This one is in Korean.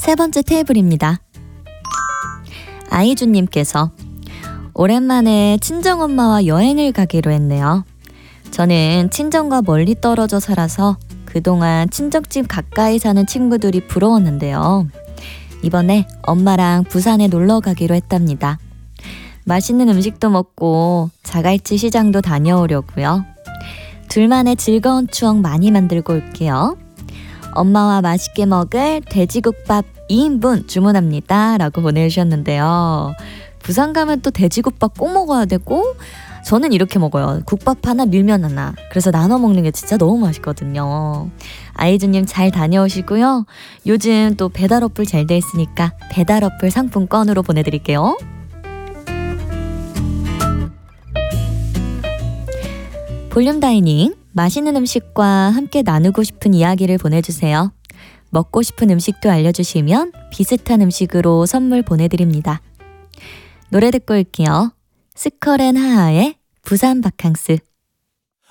세 번째 테이블입니다. 아이주님께서 오랜만에 친정엄마와 여행을 가기로 했네요. 저는 친정과 멀리 떨어져 살아서 그동안 친정집 가까이 사는 친구들이 부러웠는데요. 이번에 엄마랑 부산에 놀러 가기로 했답니다. 맛있는 음식도 먹고 자갈치 시장도 다녀오려고요. 둘만의 즐거운 추억 많이 만들고 올게요. 엄마와 맛있게 먹을 돼지국밥 2인분 주문합니다. 라고 보내주셨는데요. 부산 가면 또 돼지국밥 꼭 먹어야 되고 저는 이렇게 먹어요. 국밥 하나, 밀면 하나. 그래서 나눠 먹는 게 진짜 너무 맛있거든요. 아이즈님 잘 다녀오시고요. 요즘 또 배달 어플 잘 돼 있으니까 배달 어플 상품권으로 보내드릴게요. 볼륨 다이닝, 맛있는 음식과 함께 나누고 싶은 이야기를 보내주세요. 먹고 싶은 음식도 알려주시면 비슷한 음식으로 선물 보내드립니다. 노래 듣고 올게요. 스컬앤하하의 부산 바캉스.